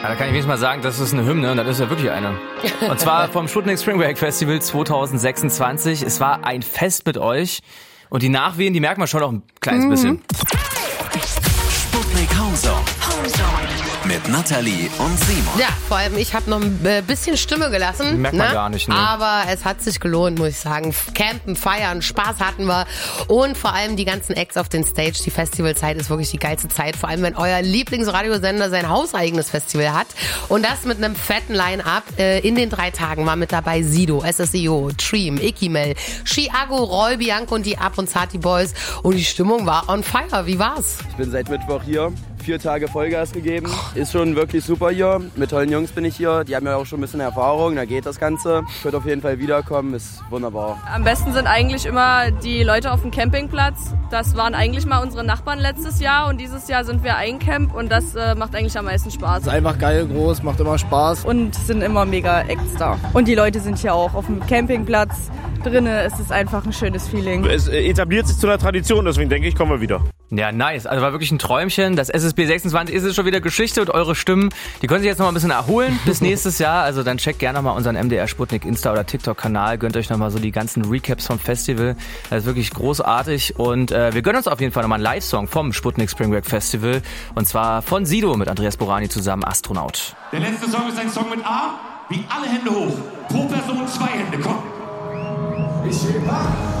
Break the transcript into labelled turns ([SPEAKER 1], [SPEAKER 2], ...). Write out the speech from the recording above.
[SPEAKER 1] Ja, da kann ich wenigstens mal sagen, das ist eine Hymne und das ist ja wirklich eine. Und zwar vom Sputnik Spring Break Festival 2026. Es war ein Fest mit euch und die Nachwehen, die merkt man schon noch ein kleines bisschen.
[SPEAKER 2] Sputnik Homezone. Mit Nathalie und Simon.
[SPEAKER 3] Ja, vor allem ich habe noch ein bisschen Stimme gelassen.
[SPEAKER 1] Merkt man gar nicht, ne?
[SPEAKER 3] Aber es hat sich gelohnt, muss ich sagen. Campen, feiern, Spaß hatten wir. Und vor allem die ganzen Acts auf den Stage. Die Festivalzeit ist wirklich die geilste Zeit. Vor allem, wenn euer Lieblingsradiosender sein hauseigenes Festival hat. Und das mit einem fetten Line-Up. In den 3 Tagen war mit dabei Sido, SSEO, Dream, Ikimel, Chiago, Roy, Bianco und die Up und Sati Boys. Und die Stimmung war on fire. Wie war's?
[SPEAKER 4] Ich bin seit Mittwoch hier. 4 Tage Vollgas gegeben. Ist schon wirklich super hier. Mit tollen Jungs bin ich hier. Die haben ja auch schon ein bisschen Erfahrung. Da geht das Ganze. Ich würde auf jeden Fall wiederkommen. Ist wunderbar.
[SPEAKER 5] Am besten sind eigentlich immer die Leute auf dem Campingplatz. Das waren eigentlich mal unsere Nachbarn letztes Jahr. Und dieses Jahr sind wir ein Camp. Und das macht eigentlich am meisten Spaß.
[SPEAKER 6] Ist einfach geil, groß, macht immer Spaß.
[SPEAKER 5] Und sind immer mega Acts da. Und die Leute sind hier auch auf dem Campingplatz. Drinnen ist es einfach ein schönes Feeling.
[SPEAKER 7] Es etabliert sich zu einer Tradition. Deswegen denke ich, kommen wir wieder.
[SPEAKER 1] Ja, nice. Also war wirklich ein Träumchen. Das SSB 26 ist jetzt schon wieder Geschichte und eure Stimmen, die können sich jetzt noch mal ein bisschen erholen bis nächstes Jahr. Also dann checkt gerne noch mal unseren MDR Sputnik Insta- oder TikTok-Kanal. Gönnt euch noch mal so die ganzen Recaps vom Festival. Das ist wirklich großartig. Und wir gönnen uns auf jeden Fall noch mal einen Live-Song vom Sputnik Spring Break Festival. Und zwar von Sido mit Andreas Borani zusammen, Astronaut.
[SPEAKER 8] Der letzte Song ist ein Song mit A, wie alle Hände hoch. Pro Person 2 Hände, komm. Ich heb ab.